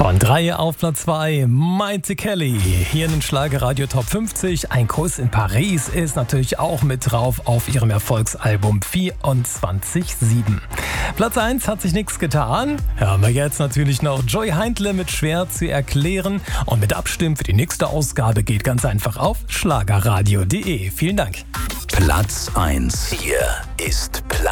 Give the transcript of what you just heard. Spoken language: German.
Von 3 auf Platz 2, Maite Kelly. Hier in den Schlagerradio Top 50. Ein Kuss in Paris ist natürlich auch mit drauf auf ihrem Erfolgsalbum 24/7. Platz 1 hat sich nichts getan. Hören wir jetzt natürlich noch Joy Heindle mit Schwer zu erklären. Und mit Abstimmen für die nächste Ausgabe geht ganz einfach auf schlagerradio.de. Vielen Dank. Platz 1. Hier ist Platz